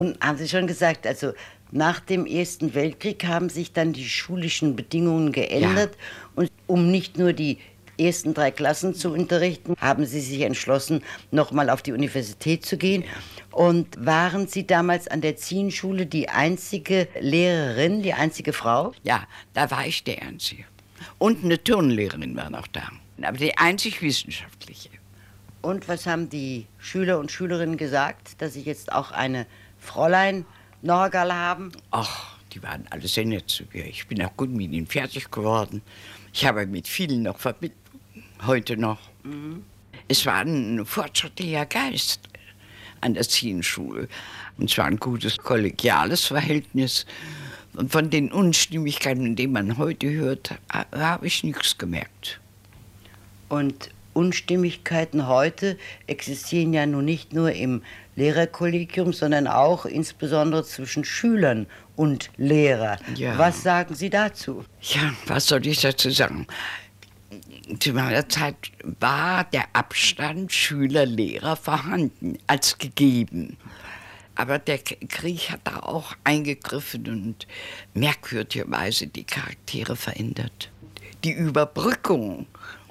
Und haben Sie schon gesagt, also nach dem Ersten Weltkrieg haben sich dann die schulischen Bedingungen geändert. Und um nicht nur die ersten 3 Klassen zu unterrichten, haben Sie sich entschlossen, nochmal auf die Universität zu gehen. Und waren Sie damals an der Zienschule die einzige Lehrerin, die einzige Frau? Ja, da war ich die Einzige. Und eine Turnlehrerin war noch da, aber die einzig wissenschaftliche. Und was haben die Schüler und Schülerinnen gesagt, dass Sie jetzt auch eine Fräulein Norgal haben? Ach, die waren alle sehr nett zu mir. Ich bin auch gut mit ihnen fertig geworden. Ich habe mit vielen noch vermittelt, heute noch. Es war ein fortschrittlicher Geist an der Zienschule. Und zwar ein gutes kollegiales Verhältnis. Und von den Unstimmigkeiten, die man heute hört, habe ich nichts gemerkt. Und Unstimmigkeiten heute existieren ja nun nicht nur im Lehrerkollegium, sondern auch insbesondere zwischen Schülern und Lehrer. Ja. Was sagen Sie dazu? Ja, was soll ich dazu sagen? Zu meiner Zeit war der Abstand Schüler-Lehrer vorhanden, als gegeben. Aber der Krieg hat da auch eingegriffen und merkwürdigerweise die Charaktere verändert. Die Überbrückung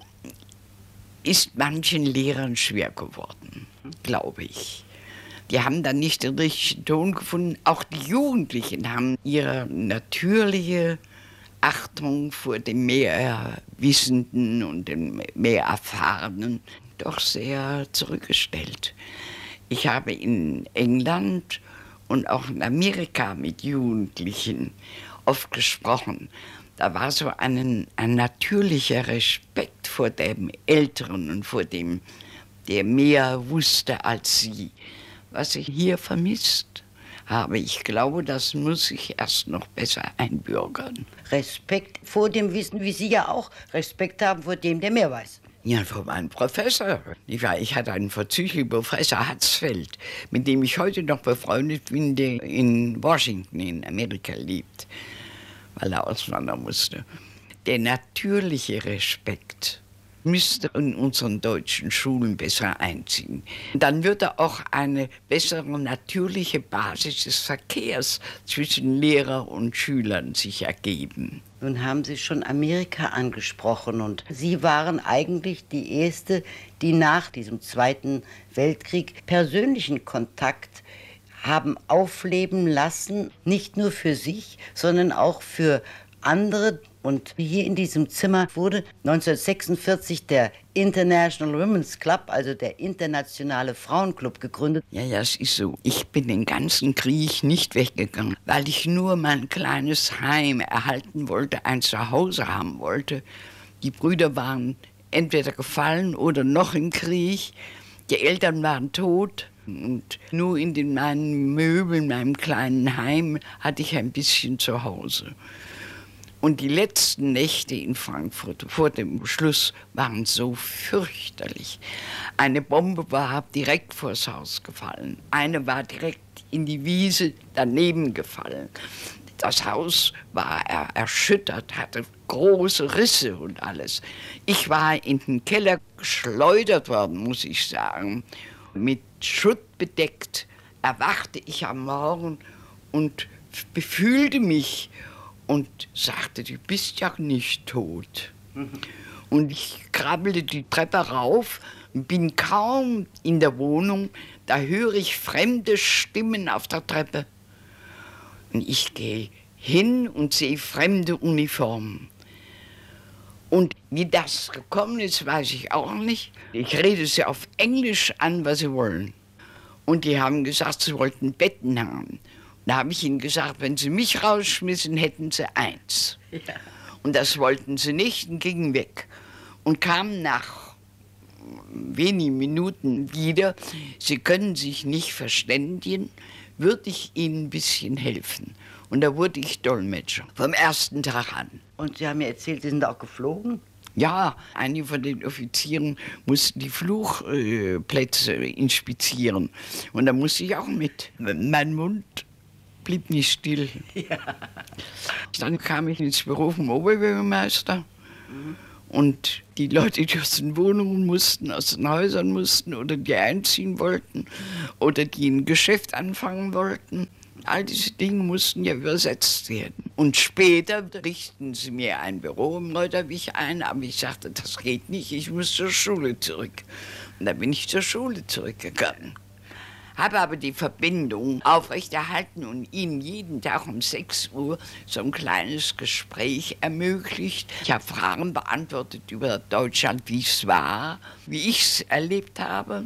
ist manchen Lehrern schwer geworden, glaube ich. Die haben dann nicht den richtigen Ton gefunden. Auch die Jugendlichen haben ihre natürliche Achtung vor dem mehr Wissenden und dem mehr Erfahrenen doch sehr zurückgestellt. Ich habe in England und auch in Amerika mit Jugendlichen oft gesprochen. Da war so ein natürlicher Respekt vor dem Älteren und vor dem, der mehr wusste als sie. Was ich hier vermisst habe, ich glaube, das muss ich erst noch besser einbürgern. Respekt vor dem Wissen, wie Sie ja auch Respekt haben vor dem, der mehr weiß. Ja, vor meinem Professor. Ich hatte einen vorzüglichen Professor Hatzfeld, mit dem ich heute noch befreundet bin, der in Washington in Amerika lebt, weil er auswandern musste. Der natürliche Respekt müsste in unseren deutschen Schulen besser einziehen. Dann würde auch eine bessere natürliche Basis des Verkehrs zwischen Lehrer und Schülern sich ergeben. Nun haben Sie schon Amerika angesprochen und Sie waren eigentlich die Erste, die nach diesem Zweiten Weltkrieg persönlichen Kontakt haben aufleben lassen, nicht nur für sich, sondern auch für andere. Und hier in diesem Zimmer wurde 1946 der International Women's Club, also der internationale Frauenclub, gegründet. Ja, es ist so. Ich bin den ganzen Krieg nicht weggegangen, weil ich nur mein kleines Heim erhalten wollte, ein Zuhause haben wollte. Die Brüder waren entweder gefallen oder noch im Krieg. Die Eltern waren tot. Und nur in meinen Möbeln, meinem kleinen Heim, hatte ich ein bisschen Zuhause. Und die letzten Nächte in Frankfurt vor dem Schluss waren so fürchterlich. Eine Bombe war direkt vors Haus gefallen. Eine war direkt in die Wiese daneben gefallen. Das Haus war erschüttert, hatte große Risse und alles. Ich war in den Keller geschleudert worden, muss ich sagen. Mit Schutt bedeckt erwachte ich am Morgen und befühlte mich und sagte, du bist ja nicht tot. Und ich krabbelte die Treppe rauf, bin kaum in der Wohnung, da höre ich fremde Stimmen auf der Treppe. Und ich gehe hin und sehe fremde Uniformen. Und wie das gekommen ist, weiß ich auch nicht. Ich rede sie auf Englisch an, was sie wollen. Und die haben gesagt, sie wollten Betten haben. Da habe ich ihnen gesagt, wenn sie mich rausschmissen, hätten sie 1. Ja. Und das wollten sie nicht und gingen weg. Und kamen nach wenigen Minuten wieder. Sie können sich nicht verständigen, würde ich ihnen ein bisschen helfen. Und da wurde ich Dolmetscher, vom ersten Tag an. Und Sie haben mir erzählt, Sie sind auch geflogen? Ja, einige von den Offizieren mussten die Flugplätze inspizieren. Und da musste ich auch mit. Mein Mund blieb nicht still. Ja. Dann kam ich ins Büro vom Oberbürgermeister Und die Leute, die aus den Wohnungen mussten, aus den Häusern mussten oder die einziehen wollten oder die ein Geschäft anfangen wollten, all diese Dinge mussten ja übersetzt werden. Und später richten sie mir ein Büro im Reuterwig ein, aber ich sagte, das geht nicht, ich muss zur Schule zurück. Und da bin ich zur Schule zurückgegangen. Habe aber die Verbindung aufrechterhalten und ihnen jeden Tag um 6 Uhr so ein kleines Gespräch ermöglicht. Ich habe Fragen beantwortet über Deutschland, wie es war, wie ich es erlebt habe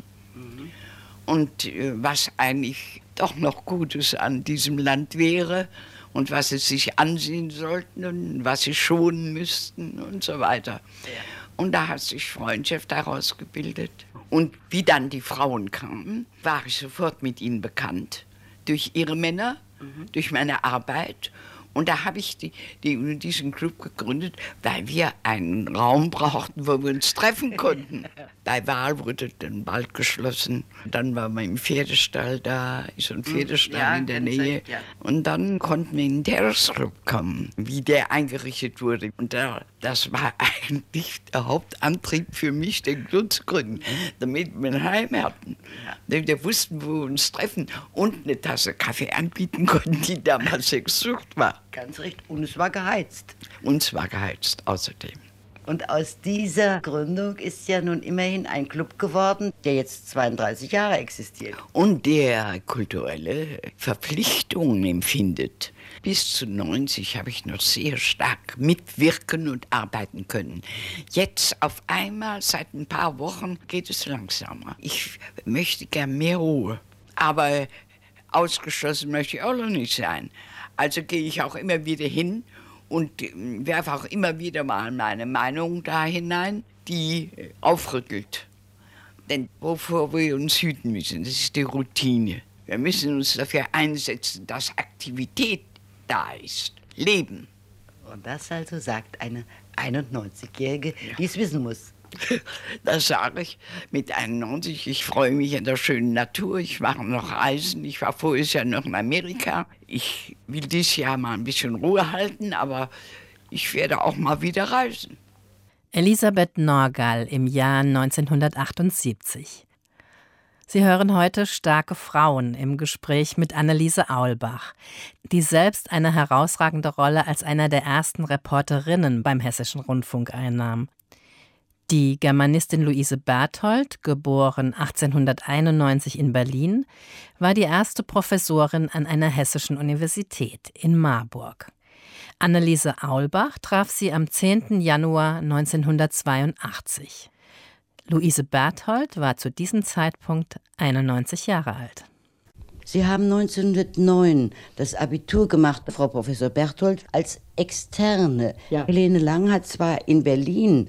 und was eigentlich doch noch Gutes an diesem Land wäre und was sie sich ansehen sollten und was sie schonen müssten und so weiter. Und da hat sich Freundschaft daraus gebildet. Und wie dann die Frauen kamen, war ich sofort mit ihnen bekannt. Durch ihre Männer, durch meine Arbeit. Und da habe ich diesen Club gegründet, weil wir einen Raum brauchten, wo wir uns treffen konnten. Bei Wahl wurde dann bald geschlossen. Dann waren wir im Pferdestall, da ist ein Pferdestall in der Nähe. Ja. Und dann konnten wir in den Terrace-Club kommen, wie der eingerichtet wurde. Und das war eigentlich der Hauptantrieb für mich, den Club zu gründen, damit wir ein Heim hatten. Damit wir wussten, wo wir uns treffen und eine Tasse Kaffee anbieten konnten, die damals Sexsucht war. Ganz recht. Und es war geheizt. Und es war geheizt, außerdem. Und aus dieser Gründung ist ja nun immerhin ein Club geworden, der jetzt 32 Jahre existiert. Und der kulturelle Verpflichtungen empfindet. Bis zu 90 habe ich noch sehr stark mitwirken und arbeiten können. Jetzt auf einmal, seit ein paar Wochen, geht es langsamer. Ich möchte gern mehr Ruhe. Aber ausgeschlossen möchte ich auch noch nicht sein. Also gehe ich auch immer wieder hin und werfe auch immer wieder mal meine Meinung da hinein, die aufrüttelt. Denn wovor wir uns hüten müssen, das ist die Routine. Wir müssen uns dafür einsetzen, dass Aktivität da ist, Leben. Und das also sagt eine 91-Jährige, die es wissen muss. Das sage ich mit 91. Ich freue mich an der schönen Natur. Ich mache noch Reisen. Ich war voriges Jahr noch in Amerika. Ich will dieses Jahr mal ein bisschen Ruhe halten, aber ich werde auch mal wieder reisen. Elisabeth Norgall im Jahr 1978. Sie hören heute Starke Frauen im Gespräch mit Anneliese Aulbach, die selbst eine herausragende Rolle als einer der ersten Reporterinnen beim Hessischen Rundfunk einnahm. Die Germanistin Luise Berthold, geboren 1891 in Berlin, war die erste Professorin an einer hessischen Universität in Marburg. Anneliese Aulbach traf sie am 10. Januar 1982. Luise Berthold war zu diesem Zeitpunkt 91 Jahre alt. Sie haben 1909 das Abitur gemacht, Frau Professor Berthold, als Externe. Ja. Helene Lang hat zwar in Berlin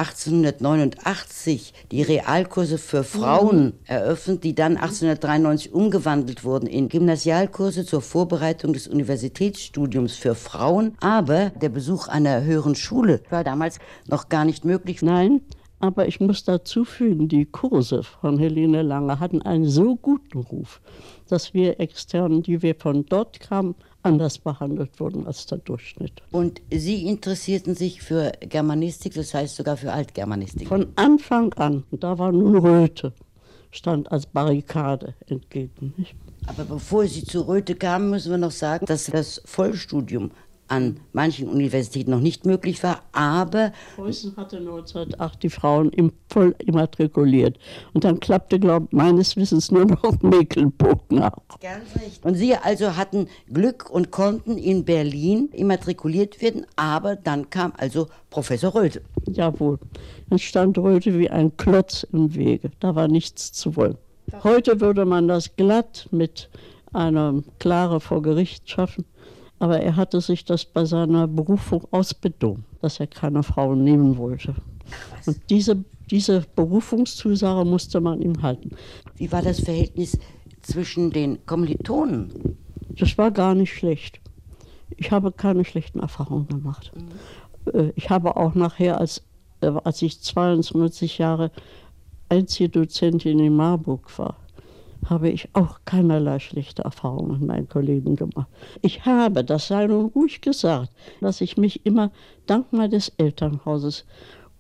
1889 die Realkurse für Frauen eröffnet, die dann 1893 umgewandelt wurden in Gymnasialkurse zur Vorbereitung des Universitätsstudiums für Frauen. Aber der Besuch einer höheren Schule war damals noch gar nicht möglich. Nein, aber ich muss dazu fügen, die Kurse von Helene Lange hatten einen so guten Ruf, dass wir Externen, die wir von dort kamen, anders behandelt wurden als der Durchschnitt. Und Sie interessierten sich für Germanistik, das heißt sogar für Altgermanistik? Von Anfang an. Und da war nun Röthe, stand als Barrikade entgegen. Nicht? Aber bevor Sie zu Röthe kamen, müssen wir noch sagen, dass das Vollstudium an manchen Universitäten noch nicht möglich war, aber Preußen hatte 1908 die Frauen voll immatrikuliert. Und dann klappte, meines Wissens, nur noch Mecklenburg nach. Ganz recht. Und Sie also hatten Glück und konnten in Berlin immatrikuliert werden, aber dann kam also Professor Röthe. Jawohl. Dann stand Röthe wie ein Klotz im Wege. Da war nichts zu wollen. Heute würde man das glatt mit einer Klage vor Gericht schaffen. Aber er hatte sich das bei seiner Berufung ausbedungen, dass er keine Frauen nehmen wollte. Und diese Berufungszusage musste man ihm halten. Wie war das Verhältnis zwischen den Kommilitonen? Das war gar nicht schlecht. Ich habe keine schlechten Erfahrungen gemacht. Ich habe auch nachher, als ich 22 Jahre Einzeldozentin in Marburg war, habe ich auch keinerlei schlechte Erfahrungen mit meinen Kollegen gemacht. Ich habe, das sei nun ruhig gesagt, dass ich mich immer dank meines Elternhauses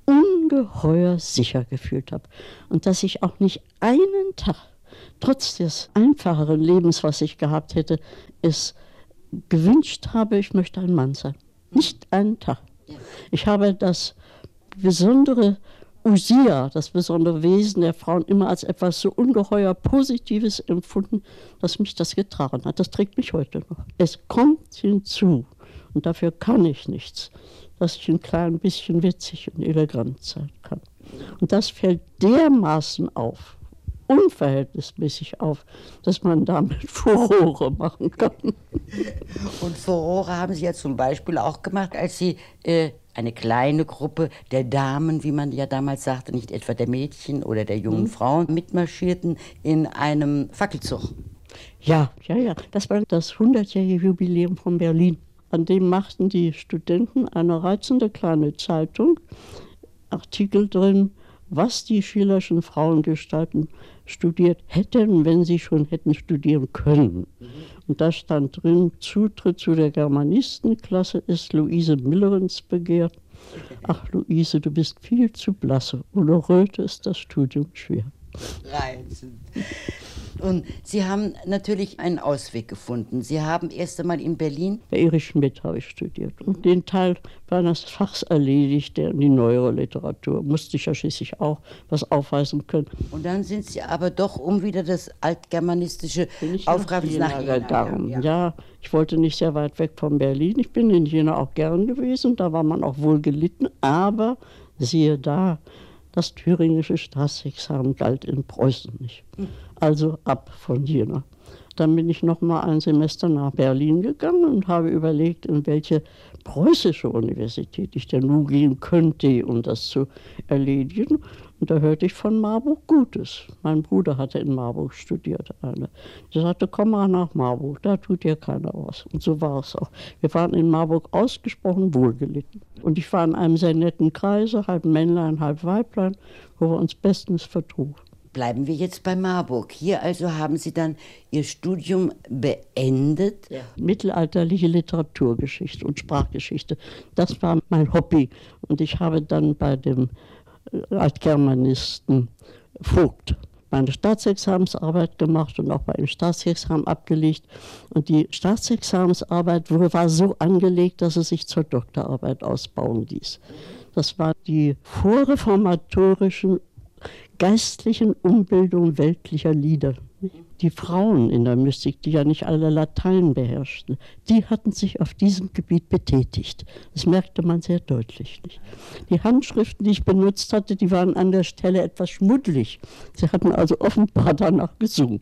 ungeheuer sicher gefühlt habe. Und dass ich auch nicht einen Tag, trotz des einfacheren Lebens, was ich gehabt hätte, es gewünscht habe, ich möchte ein Mann sein. Nicht einen Tag. Ich habe das besondere Usia, das besondere Wesen der Frauen, immer als etwas so ungeheuer Positives empfunden, dass mich das getragen hat. Das trägt mich heute noch. Es kommt hinzu, und dafür kann ich nichts, dass ich ein klein bisschen witzig und elegant sein kann. Und das fällt dermaßen auf, unverhältnismäßig auf, dass man damit Furore machen kann. Und Furore haben Sie ja zum Beispiel auch gemacht, als Sie eine kleine Gruppe der Damen, wie man ja damals sagte, nicht etwa der Mädchen oder der jungen Frauen, mitmarschierten in einem Fackelzug. Ja. Das war das 100-jährige Jubiläum von Berlin. An dem machten die Studenten eine reizende kleine Zeitung, Artikel drin, was die Schillerschen Frauengestalten studiert hätten, wenn sie schon hätten studieren können. Und da stand drin, Zutritt zu der Germanistenklasse ist Luise Millerens begehrt. Ach Luise, du bist viel zu blasse. Ohne Röte ist das Studium schwer. Reizend. Und Sie haben natürlich einen Ausweg gefunden. Sie haben erst einmal in Berlin... Bei Erich Schmidt habe ich studiert. Und den Teil meines Fachs erledigt, der in die neuere Literatur. Musste ich ja schließlich auch was aufweisen können. Und dann sind Sie aber doch, um wieder das altgermanistische Aufgreifen nach Jena gegangen. Ja, ich wollte nicht sehr weit weg von Berlin. Ich bin in Jena auch gern gewesen. Da war man auch wohl gelitten. Aber siehe da, das thüringische Staatsexamen galt in Preußen nicht. Also ab von Jena. Dann bin ich noch mal ein Semester nach Berlin gegangen und habe überlegt, in welche preußische Universität ich denn nun gehen könnte, um das zu erledigen. Und da hörte ich von Marburg Gutes. Mein Bruder hatte in Marburg studiert. Der sagte, komm mal nach Marburg, da tut dir keiner was. Und so war es auch. Wir waren in Marburg ausgesprochen wohlgelitten. Und ich war in einem sehr netten Kreise, halb Männlein, halb Weiblein, wo wir uns bestens vertrugen. Bleiben wir jetzt bei Marburg. Hier also haben Sie dann Ihr Studium beendet. Ja. Mittelalterliche Literaturgeschichte und Sprachgeschichte, das war mein Hobby. Und ich habe dann bei dem Altgermanisten Vogt meine Staatsexamensarbeit gemacht und auch bei dem Staatsexamen abgelegt. Und die Staatsexamensarbeit war so angelegt, dass es sich zur Doktorarbeit ausbauen ließ. Das war die vorreformatorischen geistlichen Umbildung weltlicher Lieder. Die Frauen in der Mystik, die ja nicht alle Latein beherrschten, die hatten sich auf diesem Gebiet betätigt. Das merkte man sehr deutlich. Nicht? Die Handschriften, die ich benutzt hatte, die waren an der Stelle etwas schmuddelig. Sie hatten also offenbar danach gesungen.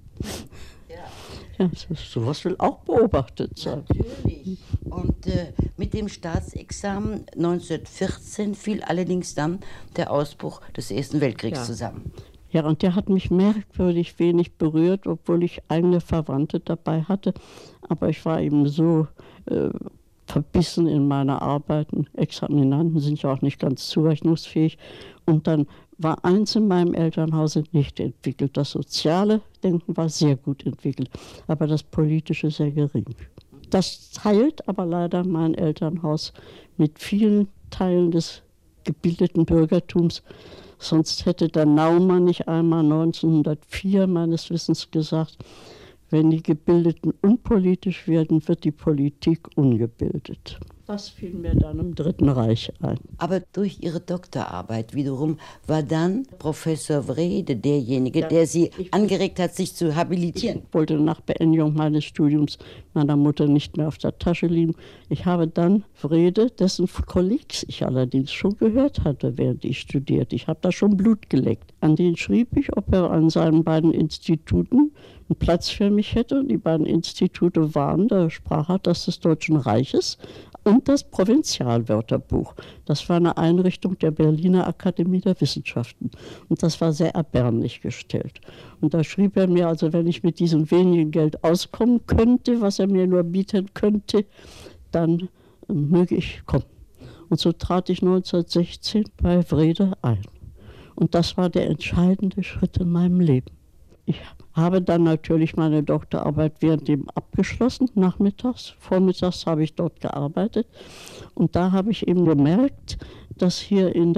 Ja, sowas will auch beobachtet sein. Natürlich. Und mit dem Staatsexamen 1914 fiel allerdings dann der Ausbruch des Ersten Weltkriegs zusammen. Ja, und der hat mich merkwürdig wenig berührt, obwohl ich eigene Verwandte dabei hatte. Aber ich war eben so verbissen in meiner Arbeiten. Examinanten sind ja auch nicht ganz zurechnungsfähig. Und dann war eins in meinem Elternhause nicht entwickelt. Das soziale Denken war sehr gut entwickelt, aber das politische sehr gering. Das teilt aber leider mein Elternhaus mit vielen Teilen des gebildeten Bürgertums. Sonst hätte der Naumann nicht einmal 1904 meines Wissens gesagt, wenn die Gebildeten unpolitisch werden, wird die Politik ungebildet. Das fiel mir dann im Dritten Reich ein. Aber durch Ihre Doktorarbeit wiederum war dann Professor Wrede derjenige, der Sie angeregt hat, sich zu habilitieren. Ich wollte nach Beendigung meines Studiums meiner Mutter nicht mehr auf der Tasche liegen. Ich habe dann Wrede, dessen Kollegs ich allerdings schon gehört hatte, während ich studierte. Ich habe da schon Blut geleckt. An den schrieb ich, ob er an seinen beiden Instituten einen Platz für mich hätte. Die beiden Institute waren der Sprachatlas des Deutschen Reiches und das Provinzialwörterbuch. Das war eine Einrichtung der Berliner Akademie der Wissenschaften. Und das war sehr erbärmlich gestellt. Und da schrieb er mir, also wenn ich mit diesem wenigen Geld auskommen könnte, was er mir nur bieten könnte, dann möge ich kommen. Und so trat ich 1916 bei Wrede ein. Und das war der entscheidende Schritt in meinem Leben. Ich habe dann natürlich meine Doktorarbeit währenddem abgeschlossen, nachmittags. Vormittags habe ich dort gearbeitet. Und da habe ich eben gemerkt, dass hier in der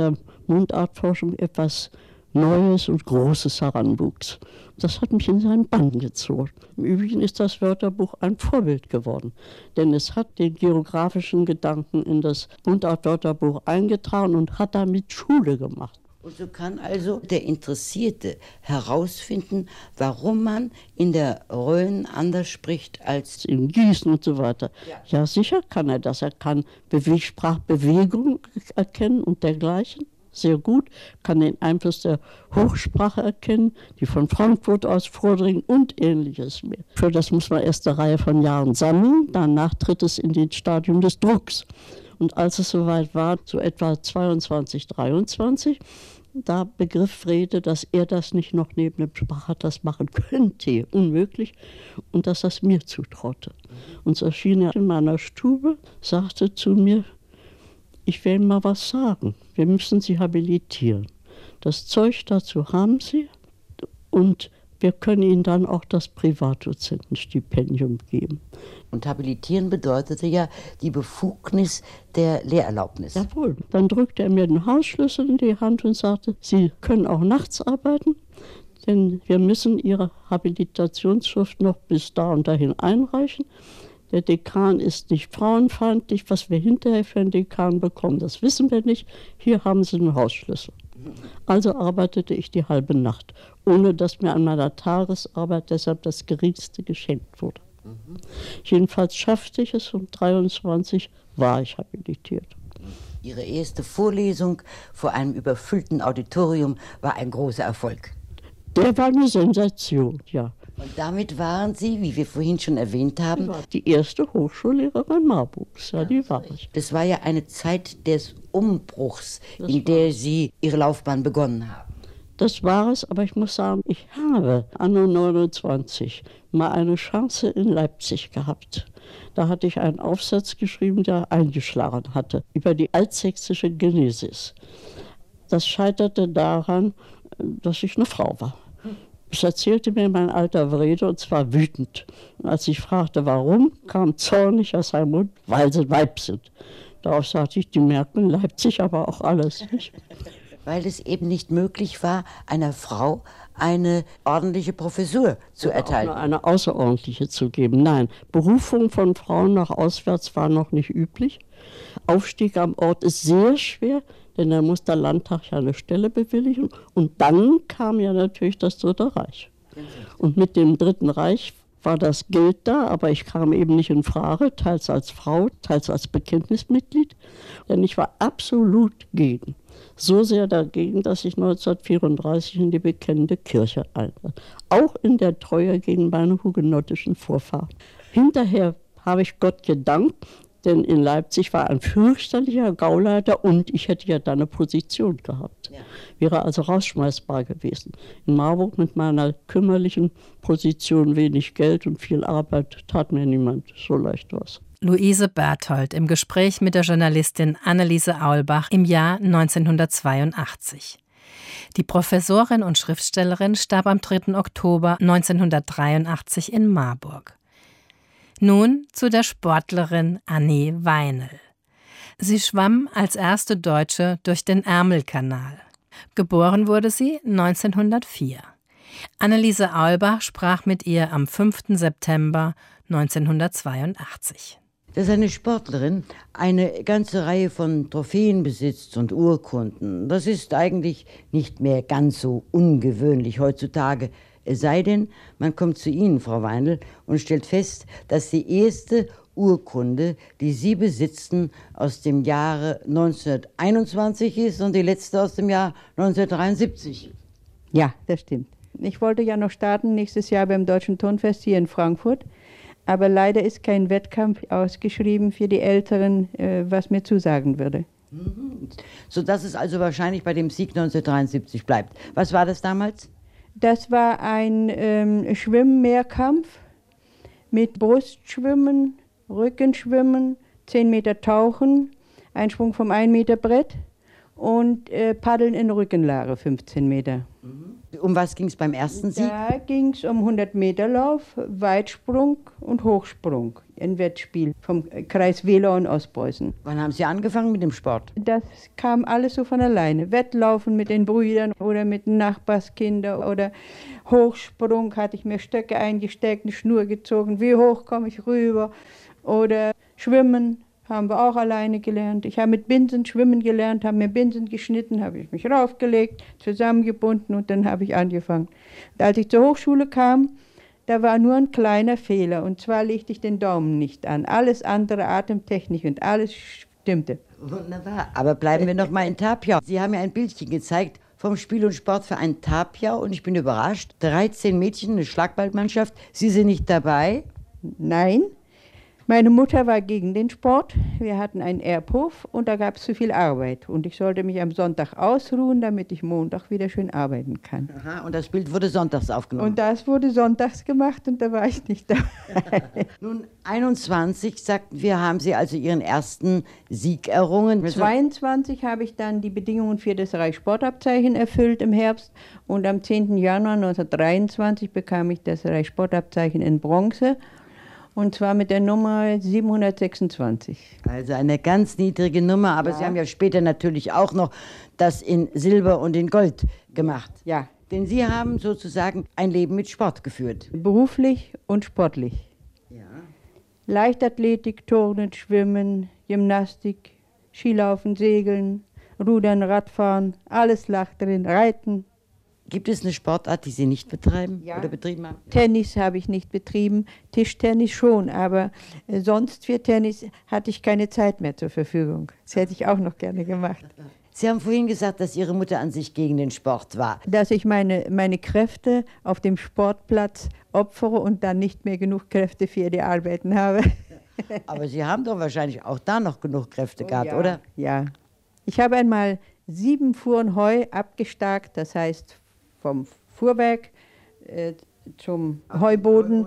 Mundartforschung etwas Neues und Großes heranwuchs. Das hat mich in seinen Bann gezogen. Im Übrigen ist das Wörterbuch ein Vorbild geworden, denn es hat den geografischen Gedanken in das Mundartwörterbuch eingetragen und hat damit Schule gemacht. Und so kann also der Interessierte herausfinden, warum man in der Rhön anders spricht als in Gießen und so weiter. Ja, sicher kann er das. Er kann Sprachbewegung erkennen und dergleichen. Sehr gut, kann den Einfluss der Hochsprache erkennen, die von Frankfurt aus vordringen und Ähnliches mehr. Für das muss man erst eine Reihe von Jahren sammeln, danach tritt es in den Stadium des Drucks. Und als es soweit war, so etwa 22, 23, da begriff Frede, dass er das nicht noch neben dem Sprachatlas machen könnte, unmöglich, und dass das mir zutraute. Und so erschien er in meiner Stube, sagte zu mir, ich will mal was sagen, wir müssen Sie habilitieren. Das Zeug dazu haben Sie und wir können Ihnen dann auch das Privatdozentenstipendium geben. Und habilitieren bedeutete ja die Befugnis der Lehrerlaubnis. Jawohl. Dann drückte er mir den Hausschlüssel in die Hand und sagte, Sie können auch nachts arbeiten, denn wir müssen Ihre Habilitationsschrift noch bis da und dahin einreichen. Der Dekan ist nicht frauenfeindlich. Was wir hinterher für einen Dekan bekommen, das wissen wir nicht. Hier haben Sie einen Hausschlüssel. Also arbeitete ich die halbe Nacht, ohne dass mir an meiner Tagesarbeit deshalb das Geringste geschenkt wurde. Jedenfalls schaffte ich es, um 23 war ich habilitiert. Ihre erste Vorlesung vor einem überfüllten Auditorium war ein großer Erfolg. Der war eine Sensation, ja. Und damit waren Sie, wie wir vorhin schon erwähnt haben, die erste Hochschullehrerin Marburgs. Ja, die war ich. Das war ja eine Zeit des Umbruchs, in der Sie Ihre Laufbahn begonnen haben. Das war es, aber ich muss sagen, ich habe anno 29 mal eine Chance in Leipzig gehabt. Da hatte ich einen Aufsatz geschrieben, der eingeschlagen hatte, über die altsächsische Genesis. Das scheiterte daran, dass ich eine Frau war. Das erzählte mir mein alter Wrede, und zwar wütend. Und als ich fragte, warum, kam zornig aus seinem Mund, weil sie Weib sind. Darauf sagte ich, die merken in Leipzig aber auch alles nicht. Weil es eben nicht möglich war, einer Frau eine ordentliche Professur zu erteilen. Auch nur eine außerordentliche zu geben. Nein, Berufung von Frauen nach auswärts war noch nicht üblich. Aufstieg am Ort ist sehr schwer, denn da muss der Landtag ja eine Stelle bewilligen. Und dann kam ja natürlich das Dritte Reich. Und mit dem Dritten Reich war das Geld da, aber ich kam eben nicht in Frage, teils als Frau, teils als Bekenntnismitglied. Denn ich war absolut gegen. So sehr dagegen, dass ich 1934 in die bekennende Kirche eintrat. Auch in der Treue gegen meine hugenottischen Vorfahren. Hinterher habe ich Gott gedankt, denn in Leipzig war ein fürchterlicher Gauleiter und ich hätte ja da eine Position gehabt. Ja. Wäre also rausschmeißbar gewesen. In Marburg mit meiner kümmerlichen Position, wenig Geld und viel Arbeit, tat mir niemand so leicht was. Luise Berthold im Gespräch mit der Journalistin Anneliese Aulbach im Jahr 1982. Die Professorin und Schriftstellerin starb am 3. Oktober 1983 in Marburg. Nun zu der Sportlerin Annie Weinel. Sie schwamm als erste Deutsche durch den Ärmelkanal. Geboren wurde sie 1904. Anneliese Aulbach sprach mit ihr am 5. September 1982. Dass eine Sportlerin eine ganze Reihe von Trophäen besitzt und Urkunden, das ist eigentlich nicht mehr ganz so ungewöhnlich heutzutage. Es sei denn, man kommt zu Ihnen, Frau Weinel, und stellt fest, dass die erste Urkunde, die Sie besitzen, aus dem Jahre 1921 ist und die letzte aus dem Jahr 1973. Ja, das stimmt. Ich wollte ja noch starten nächstes Jahr beim Deutschen Turnfest hier in Frankfurt, aber leider ist kein Wettkampf ausgeschrieben für die Älteren, was mir zusagen würde. Sodass es also wahrscheinlich bei dem Sieg 1973 bleibt. Was war das damals? Das war ein Schwimm-Mehrkampf mit Brustschwimmen, Rückenschwimmen, 10 Meter Tauchen, Einsprung vom 1 Meter Brett und Paddeln in Rückenlage, 15 Meter. Um was ging es beim ersten Sieg? Da ging es um 100 Meter Lauf, Weitsprung und Hochsprung ein Wettspiel vom Kreis Wehlau in Ostpreußen. Wann haben Sie angefangen mit dem Sport? Das kam alles so von alleine. Wettlaufen mit den Brüdern oder mit den Nachbarskindern oder Hochsprung, hatte ich mir Stöcke eingesteckt, eine Schnur gezogen, wie hoch komme ich rüber. Oder Schwimmen haben wir auch alleine gelernt. Ich habe mit Binsen schwimmen gelernt, habe mir Binsen geschnitten, habe ich mich raufgelegt, zusammengebunden und dann habe ich angefangen. Und als ich zur Hochschule kam, da war nur ein kleiner Fehler, und zwar legte ich den Daumen nicht an. Alles andere, Atemtechnik und alles stimmte. Wunderbar, aber bleiben wir noch mal in Tapia. Sie haben mir ein Bildchen gezeigt vom Spiel- und Sportverein Tapia und ich bin überrascht. 13 Mädchen, eine Schlagballmannschaft. Sie sind nicht dabei? Nein. Meine Mutter war gegen den Sport. Wir hatten einen Erbhof und da gab es zu viel Arbeit. Und ich sollte mich am Sonntag ausruhen, damit ich Montag wieder schön arbeiten kann. Aha, und das Bild wurde sonntags aufgenommen? Und das wurde sonntags gemacht und da war ich nicht dabei. Nun, 21, sagten wir, haben Sie also Ihren ersten Sieg errungen. 22 habe ich dann die Bedingungen für das Reichssportabzeichen erfüllt im Herbst. Und am 10. Januar 1923 bekam ich das Reichssportabzeichen in Bronze. Und zwar mit der Nummer 726. Also eine ganz niedrige Nummer, aber ja. Sie haben ja später natürlich auch noch das in Silber und in Gold gemacht. Ja. Denn Sie haben sozusagen ein Leben mit Sport geführt. Beruflich und sportlich. Ja. Leichtathletik, Turnen, Schwimmen, Gymnastik, Skilaufen, Segeln, Rudern, Radfahren, alles lag drin, Reiten. Gibt es eine Sportart, die Sie nicht betreiben oder betrieben haben? Tennis habe ich nicht betrieben, Tischtennis schon, aber sonst für Tennis hatte ich keine Zeit mehr zur Verfügung. Das hätte ich auch noch gerne gemacht. Sie haben vorhin gesagt, dass Ihre Mutter an sich gegen den Sport war. Dass ich meine Kräfte auf dem Sportplatz opfere und dann nicht mehr genug Kräfte für die Arbeiten habe. Aber Sie haben doch wahrscheinlich auch da noch genug Kräfte gehabt, ja. oder? Ja. Ich habe einmal 7 Fuhren Heu abgestagt, das heißt vom Fuhrwerk zum Heuboden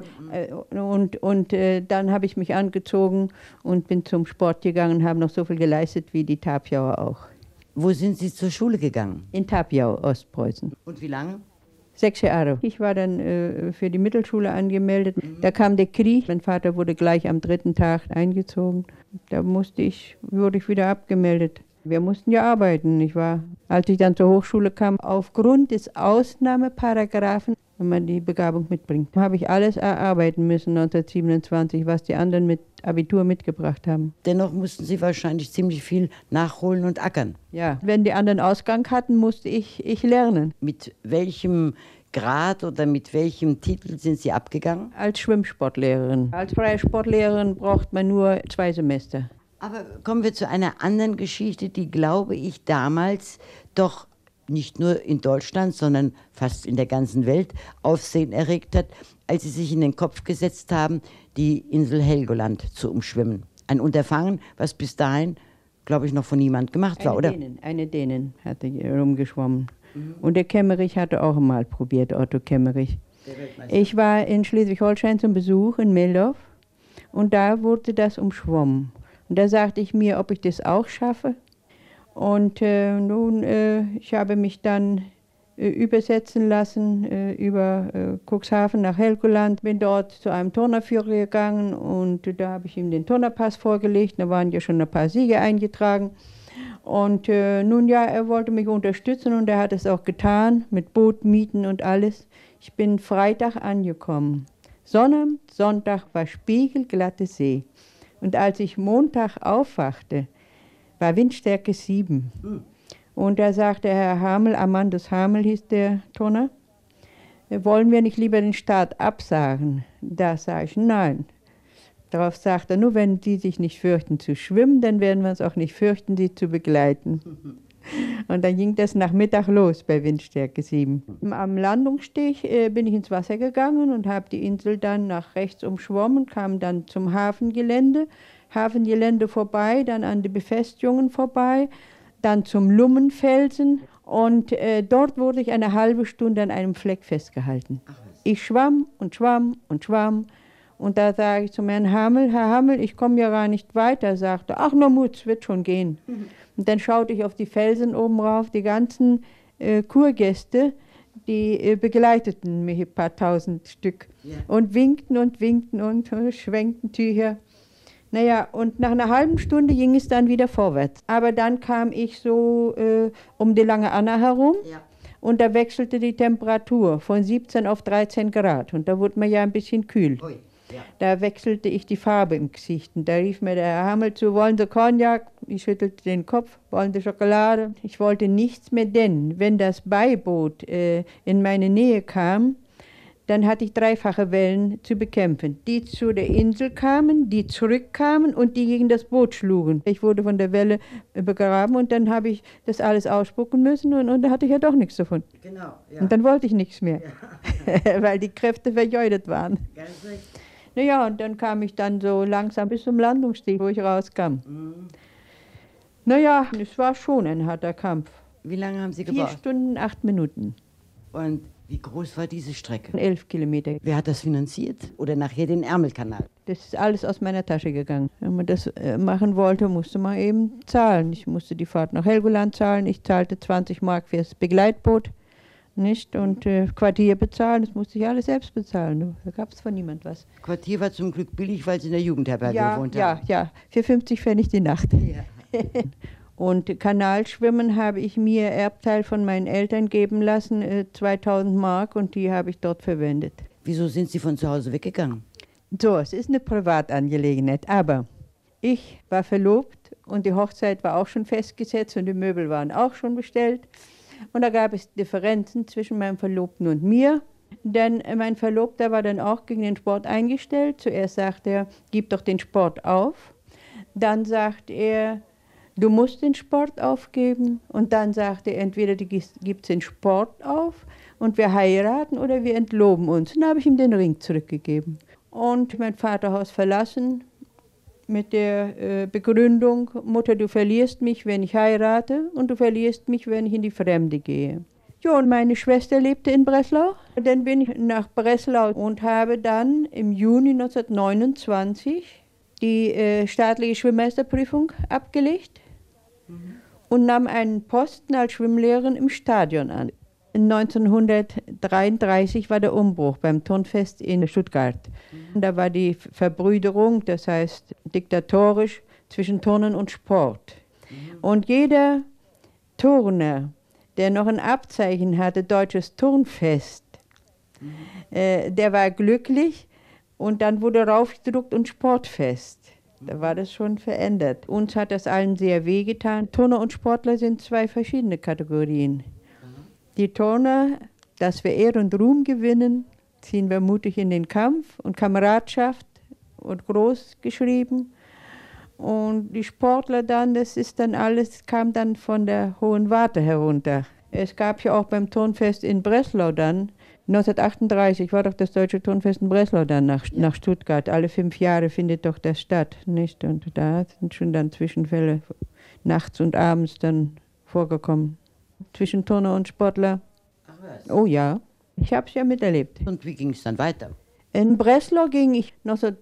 und dann habe ich mich angezogen und bin zum Sport gegangen und habe noch so viel geleistet wie die Tapiauer auch. Wo sind Sie zur Schule gegangen? In Tapiau, Ostpreußen. Und wie lange? 6 Jahre. Ich war dann für die Mittelschule angemeldet. Da kam der Krieg. Mein Vater wurde gleich am 3. Tag eingezogen. Da wurde ich wieder abgemeldet. Wir mussten ja arbeiten, nicht wahr? Als ich dann zur Hochschule kam, aufgrund des Ausnahmeparagraphen, wenn man die Begabung mitbringt, habe ich alles erarbeiten müssen 1927, was die anderen mit Abitur mitgebracht haben. Dennoch mussten Sie wahrscheinlich ziemlich viel nachholen und ackern. Ja, wenn die anderen Ausgang hatten, musste ich lernen. Mit welchem Grad oder mit welchem Titel sind Sie abgegangen? Als Schwimmsportlehrerin. Als freie Sportlehrerin braucht man nur 2 Semester. Aber kommen wir zu einer anderen Geschichte, die, glaube ich, damals doch nicht nur in Deutschland, sondern fast in der ganzen Welt Aufsehen erregt hat, als Sie sich in den Kopf gesetzt haben, die Insel Helgoland zu umschwimmen. Ein Unterfangen, was bis dahin, glaube ich, noch von niemand gemacht war, oder? Eine Dänin hatte rumgeschwommen. Und der Kemmerich hatte auch mal probiert, Otto Kemmerich. Ich war in Schleswig-Holstein zum Besuch in Meldorf und da wurde das umschwommen. Und da sagte ich mir, ob ich das auch schaffe. Und ich habe mich dann übersetzen lassen über Cuxhaven nach Helgoland. Bin dort zu einem Turnerführer gegangen und da habe ich ihm den Turnerpass vorgelegt. Da waren ja schon ein paar Siege eingetragen. Und er wollte mich unterstützen und er hat es auch getan, mit Boot, Mieten und alles. Ich bin Freitag angekommen. Sonntag war spiegelglatte See. Und als ich Montag aufwachte, war Windstärke 7. Und da sagte Herr Hamel, Amandus Hamel hieß der Turner, wollen wir nicht lieber den Start absagen? Da sage ich, nein. Darauf sagt er, nur wenn Sie sich nicht fürchten zu schwimmen, dann werden wir uns auch nicht fürchten, Sie zu begleiten. Und dann ging das nach Mittag los bei Windstärke 7. Am Landungssteg bin ich ins Wasser gegangen und habe die Insel dann nach rechts umschwommen, kam dann zum Hafengelände vorbei, dann an die Befestigungen vorbei, dann zum Lummenfelsen und dort wurde ich eine halbe Stunde an einem Fleck festgehalten. Ich schwamm und schwamm und schwamm und da sage ich zum Herrn Hamel, Herr Hamel, ich komme ja gar nicht weiter, sagte, ach nur Mut, wird schon gehen. Und dann schaute ich auf die Felsen oben rauf, die ganzen Kurgäste, die begleiteten mich, ein paar tausend Stück. Ja. Und winkten und schwenkten Tücher. Naja, und nach einer halben Stunde ging es dann wieder vorwärts. Aber dann kam ich so um die Lange Anna herum. Ja. Und da wechselte die Temperatur von 17 auf 13 Grad. Und da wurde mir ja ein bisschen kühl. Ui. Ja. Da wechselte ich die Farbe im Gesicht. Und da rief mir der Herr Hammel zu, wollen Sie Cognac? Ich schüttelte den Kopf, wollen Sie Schokolade? Ich wollte nichts mehr, denn wenn das Beiboot in meine Nähe kam, dann hatte ich dreifache Wellen zu bekämpfen. Die zu der Insel kamen, die zurückkamen und die gegen das Boot schlugen. Ich wurde von der Welle begraben und dann habe ich das alles ausspucken müssen und da hatte ich ja doch nichts davon. Genau, ja. Und dann wollte ich nichts mehr, ja. Weil die Kräfte vergeudet waren. Ganz richtig. Naja, und dann kam ich dann so langsam bis zum Landungssteg, wo ich rauskam. Mhm. Naja, es war schon ein harter Kampf. Wie lange haben Sie gebraucht? 4 Stunden, 8 Minuten. Und wie groß war diese Strecke? 11 Kilometer. Wer hat das finanziert? Oder nachher den Ärmelkanal? Das ist alles aus meiner Tasche gegangen. Wenn man das machen wollte, musste man eben zahlen. Ich musste die Fahrt nach Helgoland zahlen. Ich zahlte 20 Mark für das Begleitboot. Nicht? Und Quartier bezahlen, das musste ich alles selbst bezahlen. Da gab es von niemand was. Quartier war zum Glück billig, weil Sie in der Jugendherberge gewohnt haben. Ja, für 50 Pfennig die Nacht. Ja. Und Kanalschwimmen habe ich mir Erbteil von meinen Eltern geben lassen, 2000 Mark, und die habe ich dort verwendet. Wieso sind Sie von zu Hause weggegangen? So, es ist eine Privatangelegenheit, aber ich war verlobt und die Hochzeit war auch schon festgesetzt und die Möbel waren auch schon bestellt. Und da gab es Differenzen zwischen meinem Verlobten und mir, denn mein Verlobter war dann auch gegen den Sport eingestellt. Zuerst sagte er, gib doch den Sport auf. Dann sagt er, du musst den Sport aufgeben. Und dann sagte er, entweder du gibst den Sport auf und wir heiraten oder wir entloben uns. Und dann habe ich ihm den Ring zurückgegeben. Und mein Vaterhaus verlassen mit der Begründung, Mutter, du verlierst mich, wenn ich heirate, und du verlierst mich, wenn ich in die Fremde gehe. Ja, und meine Schwester lebte in Breslau. Dann bin ich nach Breslau und habe dann im Juni 1929 die staatliche Schwimmmeisterprüfung abgelegt und nahm einen Posten als Schwimmlehrerin im Stadion an. 1933 war der Umbruch beim Turnfest in Stuttgart. Da war die Verbrüderung, das heißt diktatorisch, zwischen Turnen und Sport. Und jeder Turner, der noch ein Abzeichen hatte, Deutsches Turnfest, der war glücklich, und dann wurde raufgedruckt und Sportfest. Da war das schon verändert. Uns hat das allen sehr wehgetan. Turner und Sportler sind 2 verschiedene Kategorien. Die Turner, dass wir Ehre und Ruhm gewinnen, ziehen wir mutig in den Kampf, und Kameradschaft und groß geschrieben. Und die Sportler dann, das ist dann alles, kam dann von der Hohen Warte herunter. Es gab ja auch beim Turnfest in Breslau dann, 1938 war doch das Deutsche Turnfest in Breslau dann nach Stuttgart. Alle 5 Jahre findet doch das statt, nicht? Und da sind schon dann Zwischenfälle nachts und abends dann vorgekommen. Zwischen Turner und Sportler. Ach was? Oh ja, ich habe es ja miterlebt. Und wie ging es dann weiter? In Breslau ging ich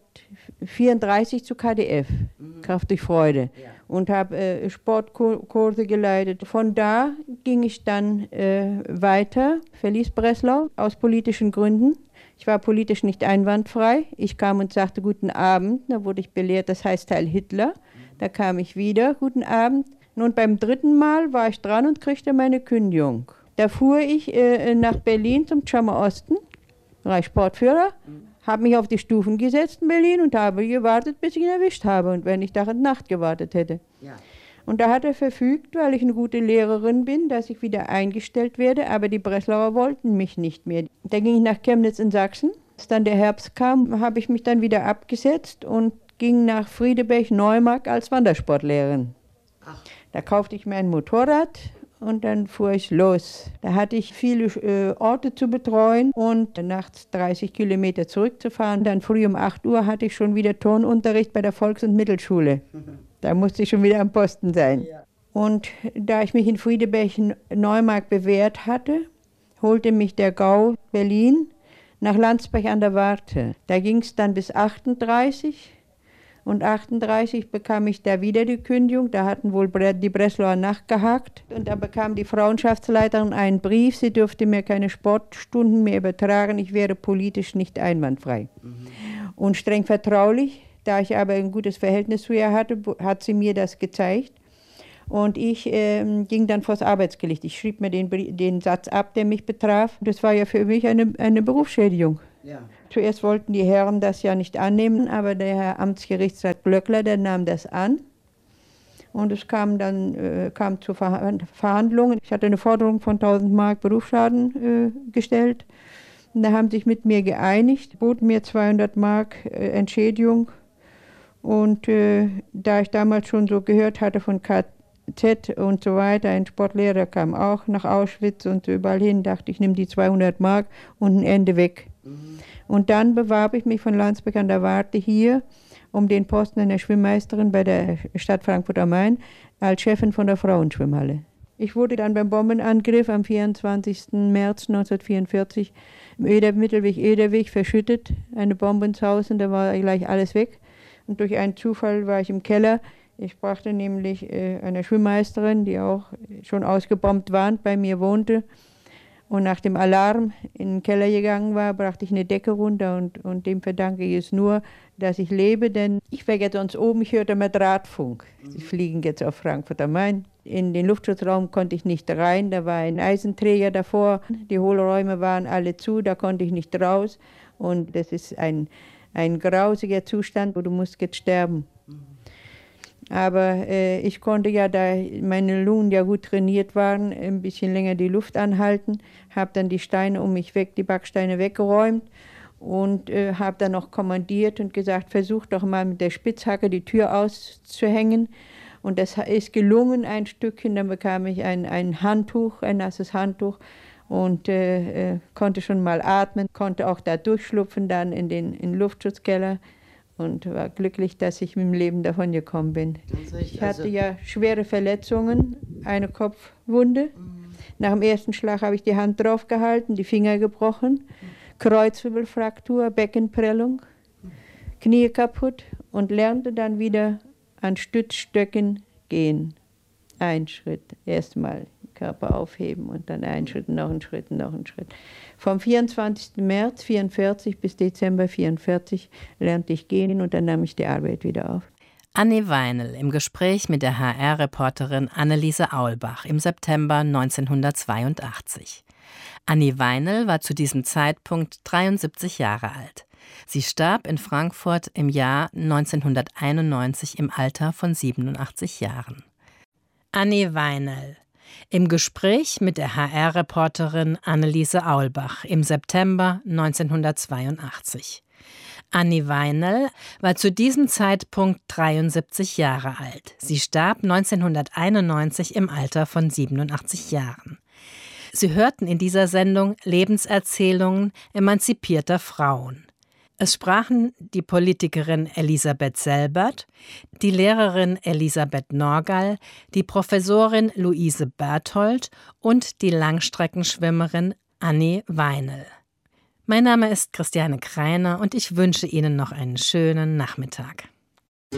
1934 zu KdF, Kraft durch Freude, ja. Und habe Sportkurse geleitet. Von da ging ich dann weiter, verließ Breslau aus politischen Gründen. Ich war politisch nicht einwandfrei. Ich kam und sagte Guten Abend, da wurde ich belehrt, das heißt Heil Hitler. Da kam ich wieder, Guten Abend. Nun, beim 3. Mal war ich dran und kriegte meine Kündigung. Da fuhr ich nach Berlin zum Tschammer Osten, Reichssportführer, habe mich auf die Stufen gesetzt in Berlin und habe gewartet, bis ich ihn erwischt habe, und wenn ich Tag und Nacht gewartet hätte. Ja. Und da hat er verfügt, weil ich eine gute Lehrerin bin, dass ich wieder eingestellt werde, aber die Breslauer wollten mich nicht mehr. Da ging ich nach Chemnitz in Sachsen. Als dann der Herbst kam, habe ich mich dann wieder abgesetzt und ging nach Friedeberg-Neumark als Wandersportlehrerin. Ach. Da kaufte ich mir ein Motorrad und dann fuhr ich los. Da hatte ich viele Orte zu betreuen und nachts 30 Kilometer zurückzufahren. Dann früh um 8 Uhr hatte ich schon wieder Turnunterricht bei der Volks- und Mittelschule. Da musste ich schon wieder am Posten sein. Ja. Und da ich mich in Friedeberg-Neumark bewährt hatte, holte mich der Gau Berlin nach Landsberg an der Warthe. Da ging es dann bis 38. Und 1938 bekam ich da wieder die Kündigung. Da hatten wohl die Breslauer nachgehakt. Und da bekam die Frauenschaftsleiterin einen Brief, sie dürfte mir keine Sportstunden mehr übertragen, ich wäre politisch nicht einwandfrei. Und streng vertraulich, da ich aber ein gutes Verhältnis zu ihr hatte, hat sie mir das gezeigt. Und ich ging dann vors Arbeitsgericht. Ich schrieb mir den Satz ab, der mich betraf. Das war ja für mich eine Berufsschädigung. Ja. Zuerst wollten die Herren das ja nicht annehmen, aber der Herr Amtsgerichtsrat Glöckler, der nahm das an. Und es kam zu Verhandlungen. Ich hatte eine Forderung von 1.000 Mark Berufsschaden gestellt. Und da haben sich mit mir geeinigt, boten mir 200 Mark Entschädigung. Und da ich damals schon so gehört hatte von KZ und so weiter, ein Sportlehrer kam auch nach Auschwitz und überall hin, dachte ich, nehme die 200 Mark und ein Ende weg. Und dann bewarb ich mich von Landsberg an der Warte hier um den Posten einer Schwimmmeisterin bei der Stadt Frankfurt am Main als Chefin von der Frauenschwimmhalle. Ich wurde dann beim Bombenangriff am 24. März 1944 im Mittelweg Ederweg verschüttet, eine Bombe ins Haus, und da war gleich alles weg. Und durch einen Zufall war ich im Keller. Ich brachte nämlich eine Schwimmmeisterin, die auch schon ausgebombt war, bei mir wohnte. Und nach dem Alarm in den Keller gegangen war, brachte ich eine Decke runter und dem verdanke ich es nur, dass ich lebe, denn ich war jetzt sonst oben, ich hörte mehr Drahtfunk. Sie fliegen jetzt auf Frankfurt am Main. In den Luftschutzraum konnte ich nicht rein, da war ein Eisenträger davor, die Hohlräume waren alle zu, da konnte ich nicht raus. Und das ist ein grausiger Zustand, wo du musst jetzt sterben. Aber ich konnte ja, da meine Lungen ja gut trainiert waren, ein bisschen länger die Luft anhalten, habe dann die Steine um mich weg, die Backsteine weggeräumt und habe dann noch kommandiert und gesagt, versuch doch mal mit der Spitzhacke die Tür auszuhängen. Und das ist gelungen, ein Stückchen. Dann bekam ich ein Handtuch, ein nasses Handtuch und konnte schon mal atmen, konnte auch da durchschlupfen dann in den Luftschutzkeller. Und war glücklich, dass ich mit dem Leben davon gekommen bin. Ich hatte ja schwere Verletzungen, eine Kopfwunde. Nach dem ersten Schlag habe ich die Hand drauf gehalten, die Finger gebrochen, Kreuzwirbelfraktur, Beckenprellung, Knie kaputt und lernte dann wieder an Stützstöcken gehen. Ein Schritt, erstmal Körper aufheben und dann einen Schritt, noch einen Schritt, noch einen Schritt. Vom 24. März 1944 bis Dezember 1944 lernte ich gehen und dann nahm ich die Arbeit wieder auf. Annie Weinel im Gespräch mit der HR-Reporterin Anneliese Aulbach im September 1982. Annie Weinel war zu diesem Zeitpunkt 73 Jahre alt. Sie starb in Frankfurt im Jahr 1991 im Alter von 87 Jahren. Annie Weinel im Gespräch mit der HR-Reporterin Anneliese Aulbach im September 1982. Annie Weinel war zu diesem Zeitpunkt 73 Jahre alt. Sie starb 1991 im Alter von 87 Jahren. Sie hörten in dieser Sendung Lebenserzählungen emanzipierter Frauen. Es sprachen die Politikerin Elisabeth Selbert, die Lehrerin Elisabeth Norgall, die Professorin Luise Berthold und die Langstreckenschwimmerin Annie Weinel. Mein Name ist Christiane Kreiner und ich wünsche Ihnen noch einen schönen Nachmittag.